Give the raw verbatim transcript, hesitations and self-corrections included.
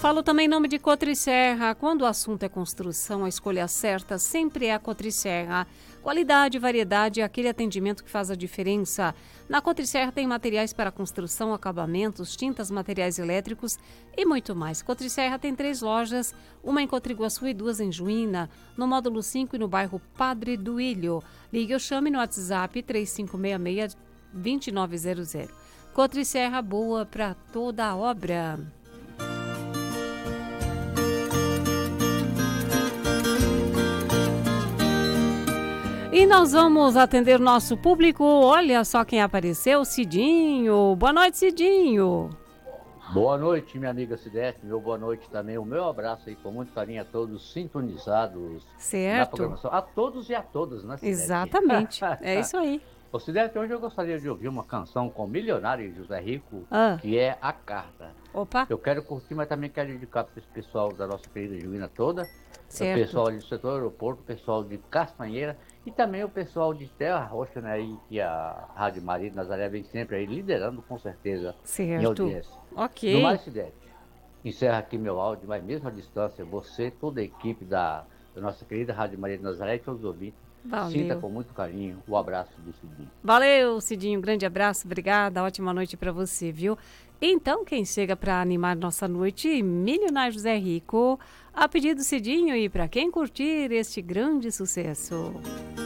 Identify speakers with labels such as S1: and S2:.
S1: Falo também em nome de Cotriserra. Quando o assunto é construção, a escolha certa sempre é a Cotriserra. Qualidade, variedade e aquele atendimento que faz a diferença. Na Cotriserra tem materiais para construção, acabamentos, tintas, materiais elétricos e muito mais. Cotriserra tem três lojas, uma em Cotriguaçu e duas em Juína, no módulo cinco e no bairro Padre Duílio. Ligue ou chame no WhatsApp três cinco seis seis, dois nove zero zero. Cotriserra, boa para toda a obra. E nós vamos atender nosso público. Olha só quem apareceu, Cidinho. Boa noite, Cidinho.
S2: Boa noite, minha amiga Cidete. Meu boa noite também. O meu abraço aí com muito carinho a todos sintonizados
S1: certo.
S2: na programação. A todos e a todas, né, Cidete?
S1: Exatamente. É isso aí.
S2: Ô, Cidete, hoje eu gostaria de ouvir uma canção com o milionário José Rico,
S1: ah.
S2: que é A Carta.
S1: Opa.
S2: Eu quero curtir, mas também quero dedicar para esse pessoal da nossa querida Juína toda.
S1: Certo.
S2: O pessoal ali do setor aeroporto, o pessoal de Castanheira e também o pessoal de Terra Roxa, né, aí, que a Rádio Maria de Nazaré vem sempre aí liderando, com certeza,
S1: certo.
S2: em audiência.
S1: Ok.
S2: No mais, Cidete, encerra aqui meu áudio, mas mesmo à distância, você, toda a equipe da, da nossa querida Rádio Maria de Nazaré e todos os ouvintes,
S1: Valeu.
S2: sinta com muito carinho o abraço do Cidinho.
S1: Valeu, Cidinho, um grande abraço, obrigada, ótima noite para você, viu? Então, quem chega para animar nossa noite, milionário José Rico, a pedido do Cidinho e para quem curtir este grande sucesso.